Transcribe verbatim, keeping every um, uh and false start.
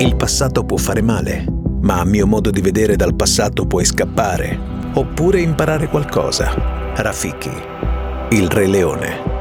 Il passato può fare male, ma a mio modo di vedere dal passato puoi scappare, oppure imparare qualcosa. Rafiki, il Re Leone.